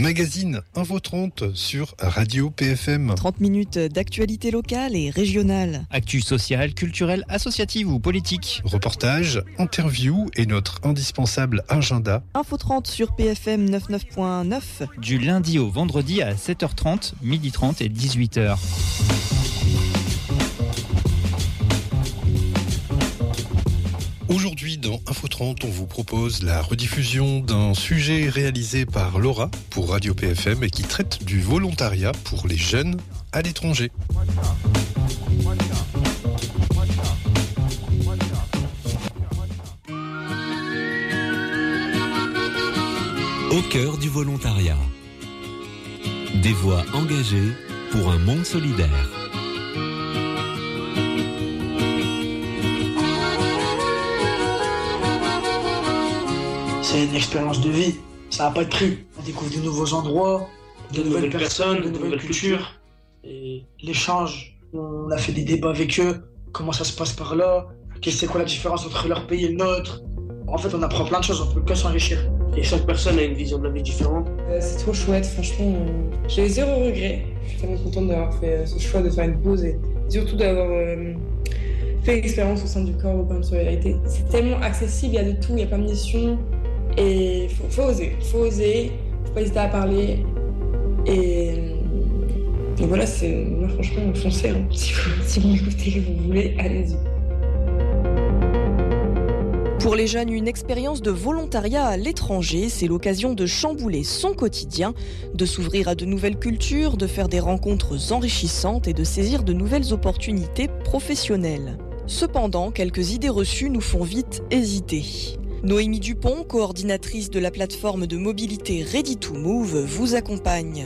magazine Info 30 sur Radio PFM. 30 minutes d'actualité locale et régionale. Actu sociale, culturelle, associative ou politique. Reportages, interviews et notre indispensable agenda. Info 30 sur PFM 99.9. Du lundi au vendredi à 7h30, 12h30 et 18h. Aujourd'hui, dans Info 30, on vous propose la rediffusion d'un sujet réalisé par Laura pour Radio PFM et qui traite du volontariat pour les jeunes à l'étranger. Au cœur du volontariat. Des voix engagées pour un monde solidaire. C'est une expérience de vie, ça n'a pas de prix. On découvre de nouveaux endroits, de nouvelles personnes, de nouvelles cultures. Et l'échange, on a fait des débats avec eux, comment ça se passe par là, c'est quoi la différence entre leur pays et le nôtre. En fait, on apprend plein de choses, on peut que s'enrichir. Et chaque personne a une vision de la vie différente. C'est trop chouette, franchement. J'ai zéro regret. Je suis tellement contente d'avoir fait ce choix de faire une pause et surtout d'avoir fait l'expérience au sein du corps européen de solidarité. C'est tellement accessible, il y a de tout, il y a plein de missions. Et faut oser, faut pas hésiter à parler. Et voilà, moi franchement, foncez. Hein. Si vous m'écoutez, que vous voulez, allez-y. Pour les jeunes, une expérience de volontariat à l'étranger, c'est l'occasion de chambouler son quotidien, de s'ouvrir à de nouvelles cultures, de faire des rencontres enrichissantes et de saisir de nouvelles opportunités professionnelles. Cependant, quelques idées reçues nous font vite hésiter. Noémie Dupont, coordinatrice de la plateforme de mobilité Ready to Move, vous accompagne.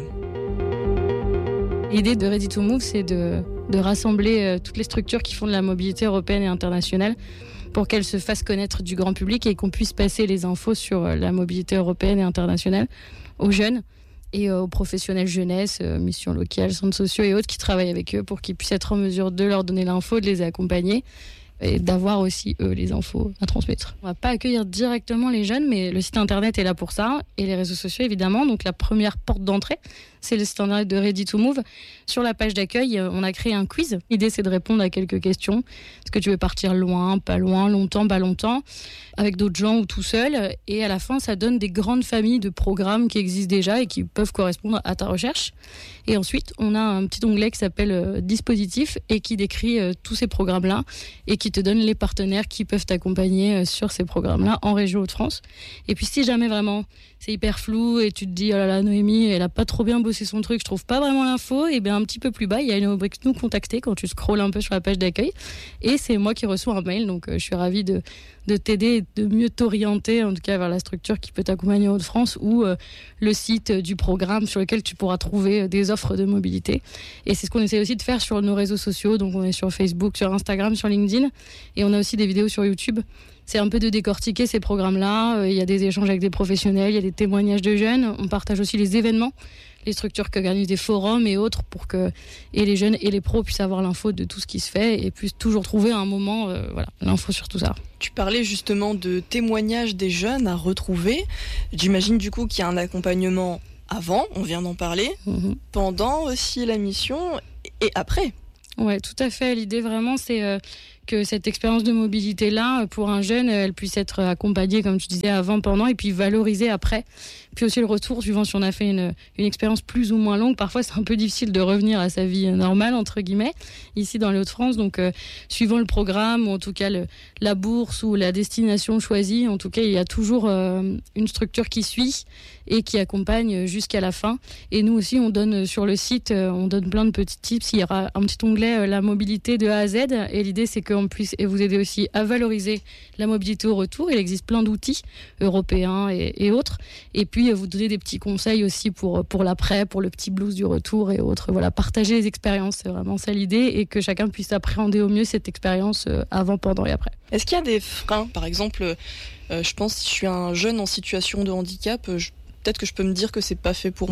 L'idée de Ready to Move, c'est de rassembler toutes les structures qui font de la mobilité européenne et internationale pour qu'elles se fassent connaître du grand public et qu'on puisse passer les infos sur la mobilité européenne et internationale aux jeunes et aux professionnels jeunesse, missions locales, centres sociaux et autres qui travaillent avec eux pour qu'ils puissent être en mesure de leur donner l'info, de les accompagner et d'avoir aussi, eux, les infos à transmettre. On ne va pas accueillir directement les jeunes, mais le site internet est là pour ça, et les réseaux sociaux, évidemment. Donc la première porte d'entrée, c'est le site internet de Ready to Move. Sur la page d'accueil, on a créé un quiz. L'idée, c'est de répondre à quelques questions. Est-ce que tu veux partir loin, pas loin, longtemps, pas longtemps, avec d'autres gens ou tout seul? Et à la fin, ça donne des grandes familles de programmes qui existent déjà et qui peuvent correspondre à ta recherche. Et ensuite, on a un petit onglet qui s'appelle Dispositif et qui décrit tous ces programmes-là et qui te donne les partenaires qui peuvent t'accompagner sur ces programmes-là en région Hauts-de-France. Et puis si jamais vraiment c'est hyper flou et tu te dis oh là là, Noémie elle a pas trop bien bossé son truc, je trouve pas vraiment l'info, et bien un petit peu plus bas il y a une rubrique nous contacter quand tu scrolles un peu sur la page d'accueil et c'est moi qui reçois un mail, donc je suis ravie de t'aider et de mieux t'orienter en tout cas vers la structure qui peut t'accompagner en Hauts-de-France ou le site du programme sur lequel tu pourras trouver des offres de mobilité. Et c'est ce qu'on essaie aussi de faire sur nos réseaux sociaux, donc on est sur Facebook, sur Instagram, sur LinkedIn et on a aussi des vidéos sur YouTube. C'est un peu de décortiquer ces programmes-là. Il y a des échanges avec des professionnels, il y a des témoignages de jeunes. On partage aussi les événements, les structures qui organisent des forums et autres pour que et les jeunes et les pros puissent avoir l'info de tout ce qui se fait et puissent toujours trouver à un moment l'info sur tout ça. Tu parlais justement de témoignages des jeunes à retrouver. J'imagine du coup qu'il y a un accompagnement avant, on vient d'en parler, pendant aussi la mission et après. Ouais, tout à fait. L'idée vraiment, c'est que cette expérience de mobilité-là, pour un jeune, elle puisse être accompagnée, comme tu disais, avant, pendant, et puis valorisée après. Puis aussi le retour, suivant si on a fait une expérience plus ou moins longue. Parfois, c'est un peu difficile de revenir à sa vie normale, entre guillemets, ici dans les Hauts-de-France. Donc, suivant le programme, ou en tout cas la bourse ou la destination choisie, en tout cas, il y a toujours une structure qui suit et qui accompagne jusqu'à la fin. Et nous aussi, on donne sur le site, on donne plein de petits tips. Il y aura un petit onglet la mobilité de A à Z. Et l'idée, c'est qu'on puisse vous aider aussi à valoriser la mobilité au retour. Il existe plein d'outils européens et autres. Et puis, vous donner des petits conseils aussi pour l'après, pour le petit blues du retour et autres. Voilà, partager les expériences, c'est vraiment ça l'idée. Et que chacun puisse appréhender au mieux cette expérience avant, pendant et après. Est-ce qu'il y a des freins? Par exemple, je pense si je suis un jeune en situation de handicap, peut-être que je peux me dire que c'est pas fait pour moi.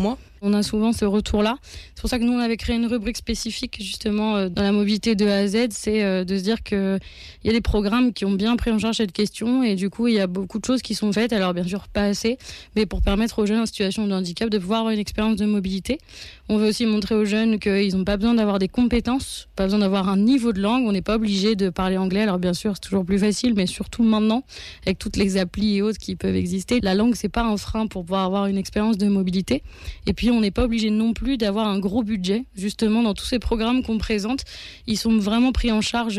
On a souvent ce retour-là. C'est pour ça que nous, on avait créé une rubrique spécifique justement dans la mobilité de A à Z. C'est de se dire qu'il y a des programmes qui ont bien pris en charge cette question et du coup, il y a beaucoup de choses qui sont faites. Alors bien sûr, pas assez, mais pour permettre aux jeunes en situation de handicap de pouvoir avoir une expérience de mobilité. On veut aussi montrer aux jeunes qu'ils n'ont pas besoin d'avoir des compétences, pas besoin d'avoir un niveau de langue. On n'est pas obligé de parler anglais. Alors bien sûr, c'est toujours plus facile, mais surtout maintenant, avec toutes les applis et autres qui peuvent exister, la langue, c'est pas un frein pour pouvoir avoir une expérience de mobilité. Et puis, on n'est pas obligé non plus d'avoir un gros budget. Justement, dans tous ces programmes qu'on présente, ils sont vraiment pris en charge.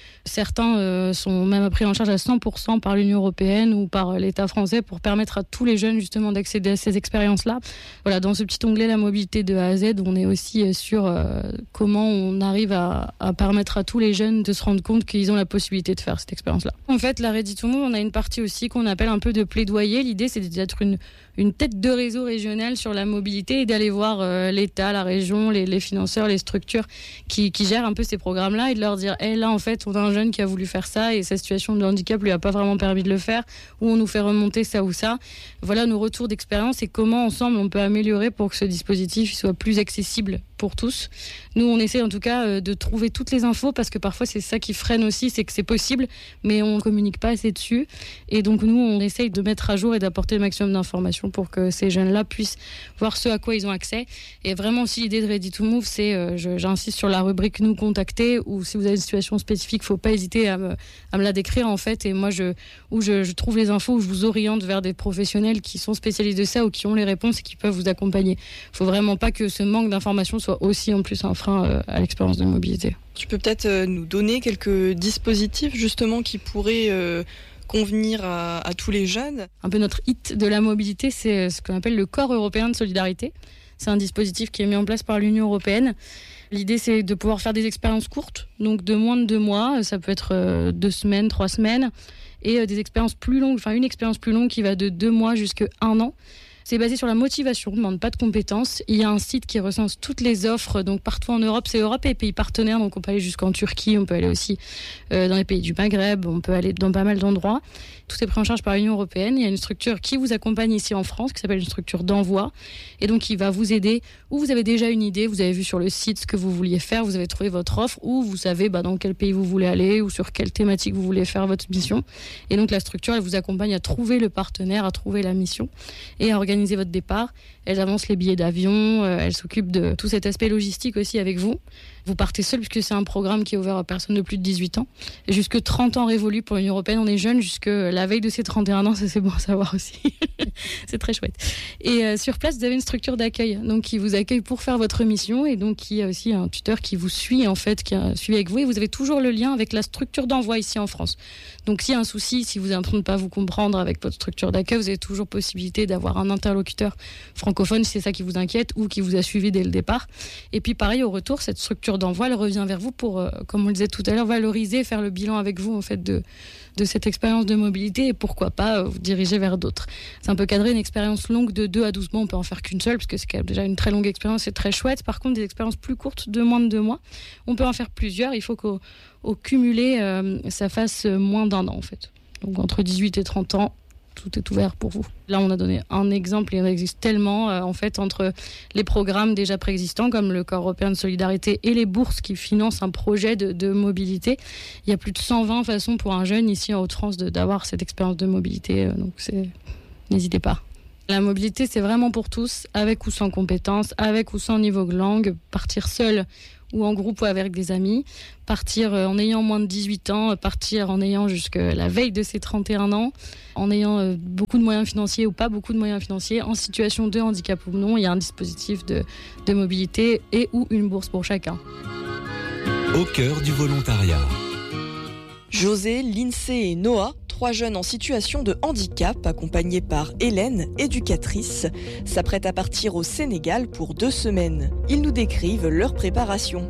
Certains sont même pris en charge à 100% par l'Union européenne ou par l'État français pour permettre à tous les jeunes justement d'accéder à ces expériences-là. Voilà, dans ce petit onglet, la mobilité de A à Z, on est aussi sur comment on arrive à permettre à tous les jeunes de se rendre compte qu'ils ont la possibilité de faire cette expérience-là. En fait, la Ready to Move, on a une partie aussi qu'on appelle un peu de plaidoyer. L'idée, c'est d'être une tête de réseau régional sur la mobilité et d'aller voir l'État, la région, les financeurs, les structures qui gèrent un peu ces programmes-là et de leur dire là, en fait, on a un jeune qui a voulu faire ça et sa situation de handicap lui a pas vraiment permis de le faire, ou on nous fait remonter ça ou ça. Voilà nos retours d'expérience et comment ensemble on peut améliorer pour que ce dispositif soit plus accessible pour tous. Nous, on essaie en tout cas de trouver toutes les infos parce que parfois c'est ça qui freine aussi, c'est que c'est possible, mais on ne communique pas assez dessus. Et donc nous, on essaye de mettre à jour et d'apporter le maximum d'informations pour que ces jeunes-là puissent voir ce à quoi ils ont accès. Et vraiment aussi l'idée de Ready to Move, c'est, j'insiste sur la rubrique nous contacter, ou si vous avez une situation spécifique, il ne faut pas hésiter à me la décrire en fait. Et moi, je trouve les infos, où je vous oriente vers des professionnels qui sont spécialistes de ça ou qui ont les réponses et qui peuvent vous accompagner. Il ne faut vraiment pas que ce manque d'informations soit aussi en plus un frein à l'expérience de mobilité. Tu peux peut-être nous donner quelques dispositifs justement qui pourraient convenir à tous les jeunes? Un peu notre hit de la mobilité, c'est ce qu'on appelle le Corps européen de solidarité. C'est un dispositif qui est mis en place par l'Union européenne. L'idée, c'est de pouvoir faire des expériences courtes, donc de moins de 2 mois. Ça peut être 2 semaines, 3 semaines. Et des expériences plus longues, enfin une expérience plus longue qui va de 2 mois jusqu'à 1 an. C'est basé sur la motivation, on ne demande pas de compétences. Il y a un site qui recense toutes les offres, donc partout en Europe, c'est Europe et les pays partenaires, donc on peut aller jusqu'en Turquie, on peut aller aussi dans les pays du Maghreb, on peut aller dans pas mal d'endroits. Tout est pris en charge par l'Union européenne. Il y a une structure qui vous accompagne ici en France, qui s'appelle une structure d'envoi, et donc qui va vous aider, ou vous avez déjà une idée, vous avez vu sur le site ce que vous vouliez faire, vous avez trouvé votre offre, ou vous savez dans quel pays vous voulez aller, ou sur quelle thématique vous voulez faire votre mission. Et donc la structure, elle vous accompagne à trouver le partenaire, à trouver la mission, et à organiser votre départ. Elle avance les billets d'avion, elle s'occupe de tout cet aspect logistique aussi avec vous. Vous partez seul puisque c'est un programme qui est ouvert à personnes de plus de 18 ans. Et jusque 30 ans révolus pour l'Union européenne, on est jeune jusque la veille de ses 31 ans, ça c'est bon à savoir aussi. C'est très chouette. Et sur place, vous avez une structure d'accueil, donc qui vous accueille pour faire votre mission, et donc qui a aussi un tuteur qui vous suit en fait, qui suit avec vous, et vous avez toujours le lien avec la structure d'envoi ici en France. Donc s'il y a un souci, si vous avez l'impression de ne pas vous comprendre avec votre structure d'accueil, vous avez toujours possibilité d'avoir un interlocuteur francophone si c'est ça qui vous inquiète ou qui vous a suivi dès le départ. Et puis pareil, au retour, cette structure d'envoi, elle revient vers vous pour, comme on le disait tout à l'heure, valoriser, faire le bilan avec vous en fait de cette expérience de mobilité, et pourquoi pas vous diriger vers d'autres. C'est un peu cadré, une expérience longue de 2 à 12 mois, on peut en faire qu'une seule parce que c'est quand même déjà une très longue expérience, c'est très chouette. Par contre, des expériences plus courtes de moins de 2 mois, on peut en faire plusieurs. Il faut qu'au cumulé, ça fasse moins d'1 an en fait. Donc entre 18 et 30 ans, tout est ouvert pour vous. Là, on a donné un exemple, et il en existe tellement, en fait, entre les programmes déjà préexistants, comme le Corps européen de solidarité, et les bourses qui financent un projet de mobilité. Il y a plus de 120 façons pour un jeune ici en Hauts-de-France d'avoir cette expérience de mobilité, donc n'hésitez pas. La mobilité, c'est vraiment pour tous, avec ou sans compétences, avec ou sans niveau de langue, partir seul ou en groupe ou avec des amis, partir en ayant moins de 18 ans, partir en ayant jusqu'à la veille de ses 31 ans, en ayant beaucoup de moyens financiers ou pas beaucoup de moyens financiers, en situation de handicap ou non, il y a un dispositif de mobilité et ou une bourse pour chacun. Au cœur du volontariat. José, Lindsay et Noah, 3 jeunes en situation de handicap, accompagnés par Hélène, éducatrice, s'apprêtent à partir au Sénégal pour 2 semaines. Ils nous décrivent leur préparation.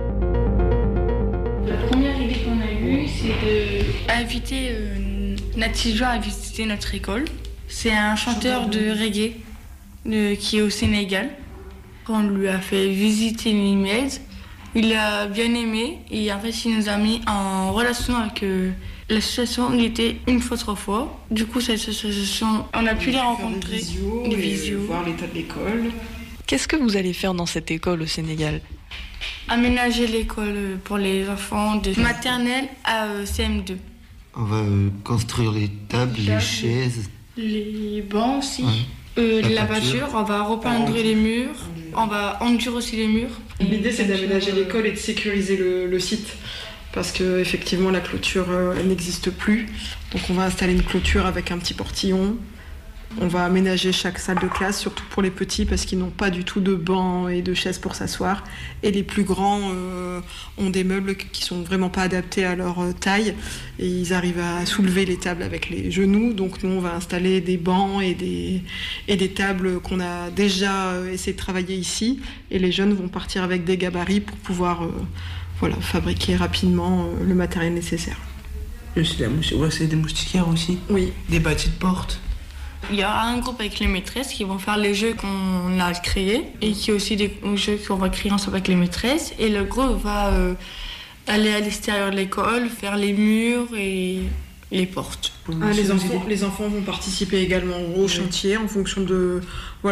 La première idée qu'on a eue, c'est d'inviter Natijo à visiter notre école. C'est un chanteur de reggae qui est au Sénégal. On lui a fait visiter l'Imed. Il a bien aimé et en fait, il nous a mis en relation avec l'association. Il était une fois, 3 fois. Du coup, cette association, on a pu les rencontrer. Des visios, voir l'état de l'école. Qu'est-ce que vous allez faire dans cette école au Sénégal ? Aménager l'école pour les enfants de maternelle à CM2. On va construire les tables, les chaises. Les bancs aussi. Ouais. La peinture, on va repeindre les murs, on va enduire aussi les murs. L'idée c'est d'aménager l'école et de sécuriser le site. Parce qu'effectivement la clôture elle n'existe plus. Donc on va installer une clôture avec un petit portillon. On va aménager chaque salle de classe, surtout pour les petits, parce qu'ils n'ont pas du tout de bancs et de chaises pour s'asseoir. Et les plus grands ont des meubles qui sont vraiment pas adaptés à leur taille. Et ils arrivent à soulever les tables avec les genoux. Donc nous, on va installer des bancs et des tables qu'on a déjà essayé de travailler ici. Et les jeunes vont partir avec des gabarits pour pouvoir fabriquer rapidement le matériel nécessaire. C'est des moustiquaires aussi. Oui. Des bâtis de porte. Il y aura un groupe avec les maîtresses qui vont faire les jeux qu'on a créés et qui aussi des jeux qu'on va créer ensemble avec les maîtresses. Et le groupe va aller à l'extérieur de l'école, faire les murs et les portes. Les enfants vont participer également au chantier en fonction de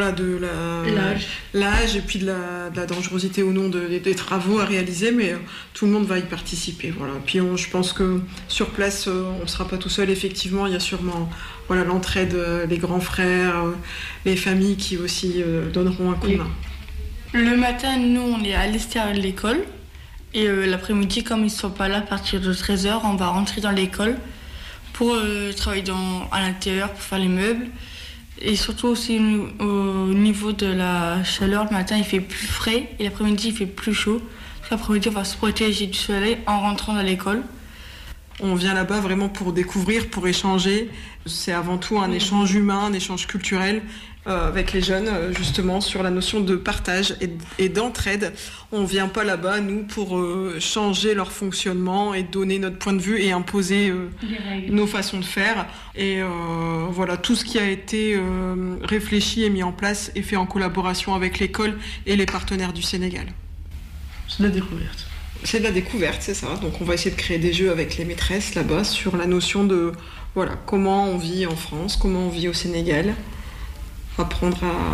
l'âge et puis de la dangerosité ou non des travaux à réaliser, mais tout le monde va y participer. Voilà. Puis je pense que sur place, on ne sera pas tout seul. Effectivement, il y a sûrement l'entraide, les grands frères, les familles qui aussi donneront un coup de main. Le matin, nous, on est à l'extérieur de l'école. Et l'après-midi, comme ils ne sont pas là, à partir de 13h, on va rentrer dans l'école pour travailler à l'intérieur, pour faire les meubles. Et surtout aussi au niveau de la chaleur, le matin il fait plus frais et l'après-midi il fait plus chaud. L'après-midi on va se protéger du soleil en rentrant dans l'école. On vient là-bas vraiment pour découvrir, pour échanger. C'est avant tout un échange humain, un échange culturel avec les jeunes, justement, sur la notion de partage et d'entraide. On ne vient pas là-bas, nous, pour changer leur fonctionnement et donner notre point de vue et imposer nos façons de faire. Et tout ce qui a été réfléchi et mis en place est fait en collaboration avec l'école et les partenaires du Sénégal. C'est de la découverte. C'est de la découverte, c'est ça. Donc on va essayer de créer des jeux avec les maîtresses là-bas sur la notion de comment on vit en France, comment on vit au Sénégal, apprendre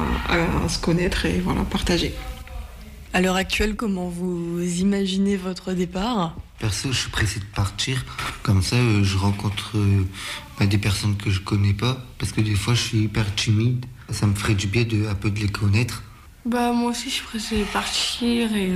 à se connaître et partager. À l'heure actuelle, comment vous imaginez votre départ ? Perso, je suis pressé de partir. Comme ça, je rencontre des personnes que je connais pas, parce que des fois, je suis hyper timide. Ça me ferait du bien un peu de les connaître. Moi aussi, je suis pressée de partir et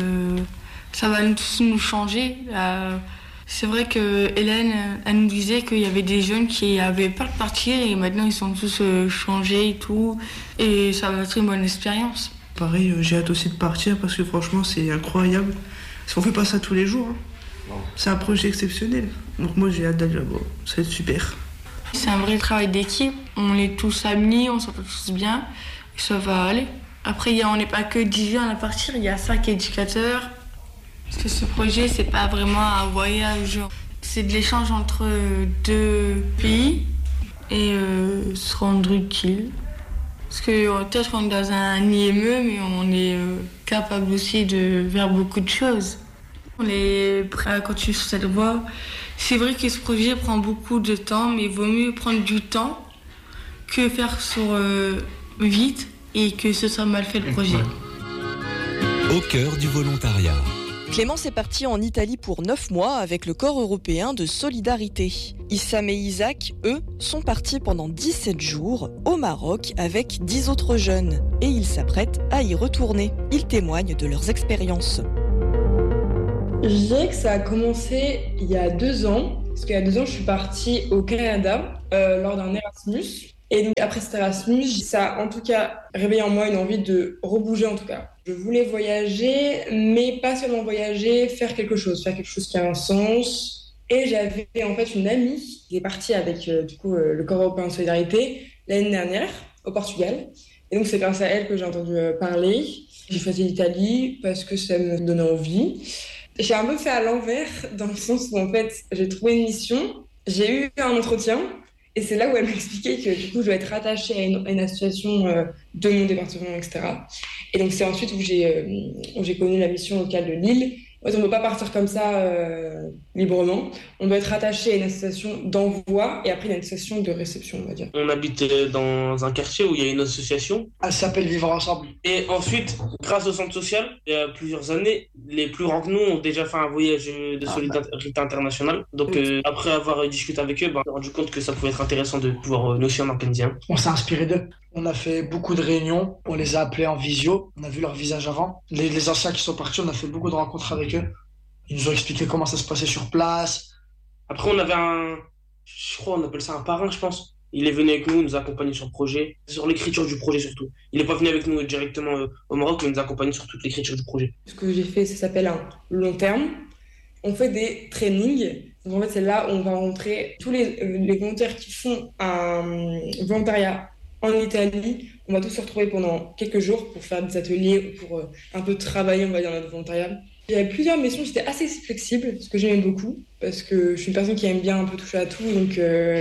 ça va tous nous changer. C'est vrai que Hélène, elle nous disait qu'il y avait des jeunes qui avaient peur de partir et maintenant ils sont tous changés et tout. Et ça va être une bonne expérience. Pareil, j'ai hâte aussi de partir parce que franchement c'est incroyable. Parce qu'on fait pas ça tous les jours. C'est un projet exceptionnel. Donc moi j'ai hâte d'aller là-bas. Ça va être super. C'est un vrai travail d'équipe. On est tous amis, on s'entend tous bien. Et ça va aller. Après, on n'est pas que 10 jeunes à partir, il y a 5 éducateurs. Parce que ce projet, c'est pas vraiment un voyage. C'est de l'échange entre 2 pays et se rendre utile. Parce que peut-être qu'on est dans un IME, mais on est capable aussi de faire beaucoup de choses. On est prêt à continuer sur cette voie. C'est vrai que ce projet prend beaucoup de temps, mais il vaut mieux prendre du temps que faire sur vite et que ce soit mal fait le projet. Au cœur du volontariat. Clémence est partie en Italie pour 9 mois avec le Corps européen de solidarité. Issam et Isaac, eux, sont partis pendant 17 jours au Maroc avec 10 autres jeunes. Et ils s'apprêtent à y retourner. Ils témoignent de leurs expériences. Je dirais que ça a commencé il y a 2 ans. Parce qu'il y a 2 ans, je suis partie au Canada lors d'un Erasmus. Et donc après cet Erasmus, ça a en tout cas réveillé en moi une envie de rebouger en tout cas. Je voulais voyager, mais pas seulement voyager, faire quelque chose qui a un sens. Et j'avais en fait une amie qui est partie avec le Corps européen de solidarité l'année dernière au Portugal. Et donc c'est grâce à elle que j'ai entendu parler. J'ai choisi l'Italie parce que ça me donnait envie. J'ai un peu fait à l'envers dans le sens où en fait j'ai trouvé une mission, j'ai eu un entretien. Et c'est là où elle m'a expliqué que du coup, je dois être rattachée à une association de mon département, etc. Et donc, c'est ensuite où j'ai connu la mission locale de Lille. En fait, on ne peut pas partir comme ça librement. On doit être attaché à une association d'envoi et après une association de réception, on va dire. On habite dans un quartier où il y a une association. Elle s'appelle Vivre Ensemble. Et ensuite, grâce au centre social, il y a plusieurs années, les plus grands que nous ont déjà fait un voyage de solidarité internationale. Donc après avoir discuté avec eux, on s'est rendu compte que ça pouvait être intéressant de pouvoir nous aussi en organiser un. On s'est inspiré d'eux. On a fait beaucoup de réunions, on les a appelés en visio, on a vu leur visage avant. Les anciens qui sont partis, on a fait beaucoup de rencontres avec eux. Ils nous ont expliqué comment ça se passait sur place. Après, on avait je crois on appelle ça un parrain, je pense. Il est venu avec nous, nous accompagner sur le projet, sur l'écriture du projet surtout. Il n'est pas venu avec nous directement au Maroc, mais il nous accompagne sur toute l'écriture du projet. Ce que j'ai fait, ça s'appelle un long terme. On fait des trainings. Donc en fait, c'est là où on va rencontrer tous les volontaires qui font un volontariat en Italie. On va tous se retrouver pendant quelques jours pour faire des ateliers, pour un peu travailler, on va dire, notre volontariat. Il y avait plusieurs missions, j'étais assez flexible, ce que j'aimais beaucoup, parce que je suis une personne qui aime bien un peu toucher à tout, donc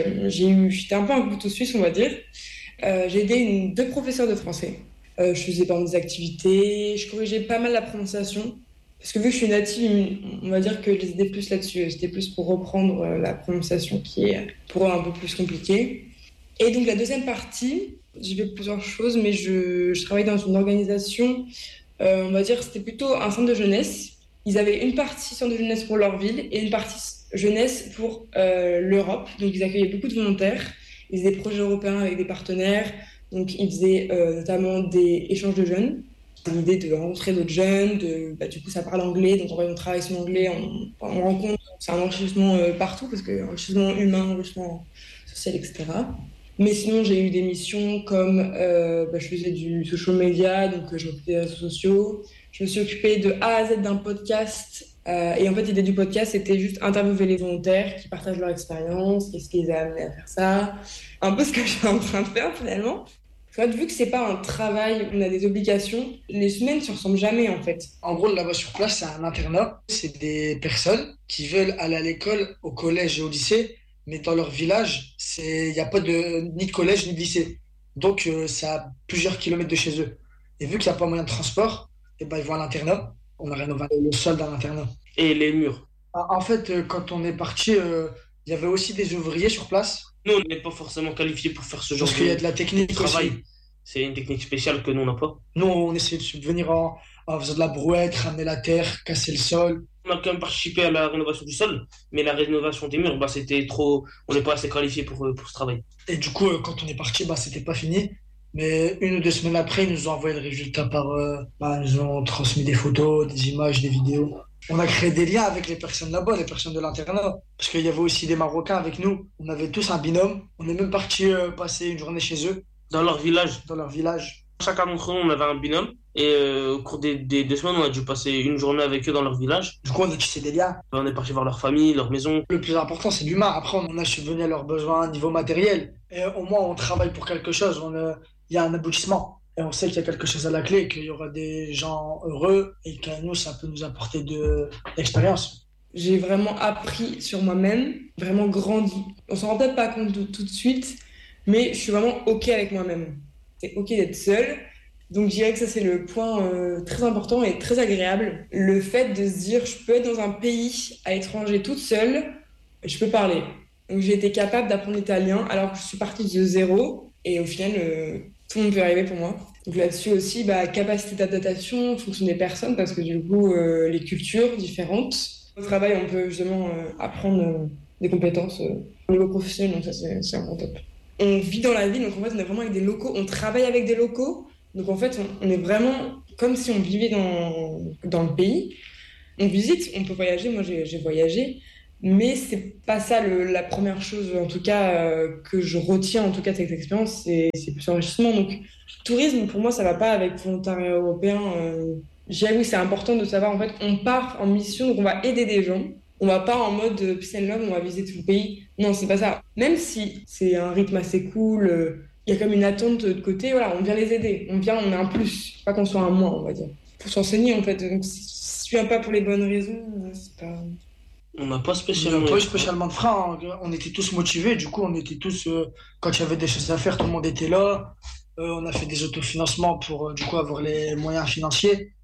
j'étais un peu un couteau suisse, on va dire. J'ai aidé 2 professeurs de français. Je faisais par exemple des activités, je corrigeais pas mal la prononciation, parce que vu que je suis native, on va dire que je les aidais plus là-dessus. C'était plus pour reprendre la prononciation qui est pour eux un peu plus compliquée. Et donc la deuxième partie, j'ai fait plusieurs choses, mais je travaillais dans une organisation, on va dire c'était plutôt un centre de jeunesse. Ils avaient une partie centre de jeunesse pour leur ville et une partie jeunesse pour l'Europe. Donc ils accueillaient beaucoup de volontaires, ils faisaient des projets européens avec des partenaires, donc ils faisaient notamment des échanges de jeunes. L'idée de rencontrer d'autres jeunes, du coup ça parle anglais, donc on travaille son anglais, on rencontre, c'est un enrichissement partout, parce que enrichissement humain, enrichissement social, etc. Mais sinon, j'ai eu des missions comme je faisais du social media, donc je m'occupais des réseaux sociaux. Je me suis occupée de A à Z d'un podcast. Et en fait, l'idée du podcast, c'était juste interviewer les volontaires qui partagent leur expérience, qu'est-ce qui les a amenés à faire ça. Un peu ce que je suis en train de faire finalement. En fait, vu que c'est pas un travail, on a des obligations, les semaines ne se ressemblent jamais en fait. En gros, là-bas sur place, c'est un internat. C'est des personnes qui veulent aller à l'école, au collège et au lycée. Mais dans leur village, il n'y a pas ni de collège ni de lycée. Donc, c'est à plusieurs kilomètres de chez eux. Et vu qu'il n'y a pas moyen de transport, ils vont à l'internat. On a rénové le sol dans l'internat. Et les murs. En fait, quand on est parti, il y avait aussi des ouvriers sur place. Nous, on n'est pas forcément qualifiés pour faire ce genre Parce qu'il y a de la technique travail. Aussi. C'est une technique spéciale que nous, on n'a pas. Nous, on essaie de subvenir en faisant de la brouette, ramener la terre, casser le sol. On a quand même participé à la rénovation du sol, mais la rénovation des murs, c'était trop. On n'est pas assez qualifié pour ce travail. Et du coup, quand on est parti, c'était pas fini. Mais 1 ou 2 semaines après, ils nous ont envoyé le résultat ils nous ont transmis des photos, des images, des vidéos. On a créé des liens avec les personnes là-bas, les personnes de l'internat. Parce qu'il y avait aussi des Marocains avec nous. On avait tous un binôme. On est même parti passer une journée chez eux. Dans leur village. Chacun d'entre nous, on avait un binôme. Et au cours des 2 semaines, on a dû passer une journée avec eux dans leur village. Du coup, on a tissé des liens. On est parti voir leur famille, leur maison. Le plus important, c'est l'humain. Après, on a subvenu à leurs besoins au niveau matériel. Et au moins, on travaille pour quelque chose. Il y a un aboutissement. Et on sait qu'il y a quelque chose à la clé, qu'il y aura des gens heureux et que nous, ça peut nous apporter de l'expérience. J'ai vraiment appris sur moi-même, vraiment grandi. On s'en rend peut-être pas compte tout de suite, mais je suis vraiment OK avec moi-même. C'est OK d'être seule. Donc je dirais que ça, c'est le point très important et très agréable. Le fait de se dire, je peux être dans un pays à l'étranger toute seule, et je peux parler. Donc j'ai été capable d'apprendre l'italien alors que je suis partie de zéro. Et au final, tout le monde peut y arriver pour moi. Donc là-dessus aussi, capacité d'adaptation en fonction des personnes, parce que du coup, les cultures différentes. Au travail, on peut justement apprendre des compétences au niveau professionnel, donc ça, c'est un bon top. On vit dans la ville, donc en fait, on est vraiment avec des locaux, on travaille avec des locaux. Donc en fait, on est vraiment comme si on vivait dans le pays. On visite, on peut voyager, moi j'ai voyagé, mais c'est pas ça la première chose, en tout cas, que je retiens en tout cas de cette expérience, c'est plus enrichissement. Donc tourisme, pour moi, ça va pas avec volontariat européen. J'avoue, c'est important de savoir, en fait, on part en mission, donc on va aider des gens. On va pas en mode peace and love, on va visiter tout le pays. Non, c'est pas ça. Même si c'est un rythme assez cool, il y a comme une attente de côté, voilà, on vient les aider. On est un plus, pas qu'on soit un moins, on va dire. Pour s'enseigner, en fait. Donc, si tu viens pas pour les bonnes raisons, c'est pas... On n'a pas spécialement de frein. On était tous motivés. Du coup, on était tous... quand il y avait des choses à faire, tout le monde était là. On a fait des autofinancements pour, du coup, avoir les moyens financiers.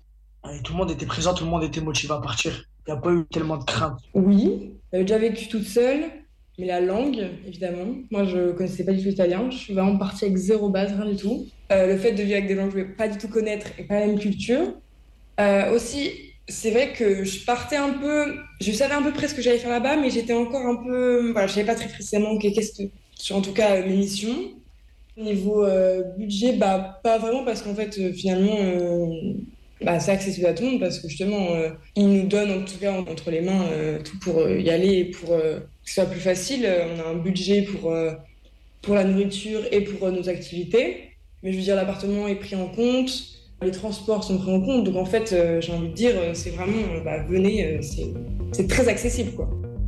Et tout le monde était présent, tout le monde était motivé à partir. Il n'y a pas eu tellement de crainte. Oui, j'avais déjà vécu toute seule, mais la langue, évidemment. Moi, je ne connaissais pas du tout l'italien. Je suis vraiment partie avec 0 base, rien du tout. Le fait de vivre avec des gens que je ne vais pas du tout connaître et pas la même culture. Aussi, c'est vrai que je partais un peu... Je savais à peu près ce que j'allais faire là-bas, mais j'étais encore un peu... Voilà, je ne savais pas très précisément sur en tout cas mes missions. Niveau budget, pas vraiment, parce qu'en fait, finalement... c'est accessible à tout le monde parce que justement, ils nous donnent en tout cas entre les mains tout pour y aller et pour que ce soit plus facile. On a un budget pour la nourriture et pour nos activités. Mais je veux dire, l'appartement est pris en compte, les transports sont pris en compte. Donc en fait, j'ai envie de dire, c'est vraiment, venez, c'est très accessible, quoi.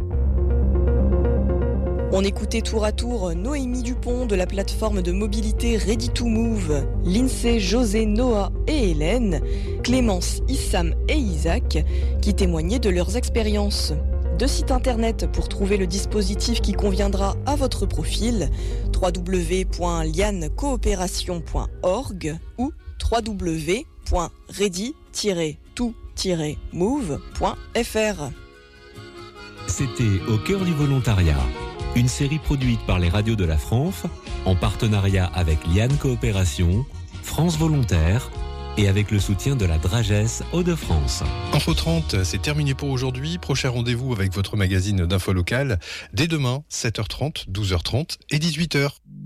On écoutait tour à tour Noémie Dupont de la plateforme de mobilité Ready to Move, Lindsay, José, Noah et Hélène, Clémence, Issam et Isaac qui témoignaient de leurs expériences. 2 sites internet pour trouver le dispositif qui conviendra à votre profil, www.liancoopération.org ou www.ready-to-move.fr. C'était Au cœur du volontariat, une série produite par les radios de la France en partenariat avec Lian Coopération, France Volontaire et avec le soutien de la Dragesse Hauts-de-France. Info 30, c'est terminé pour aujourd'hui. Prochain rendez-vous avec votre magazine d'info locale dès demain, 7h30, 12h30 et 18h.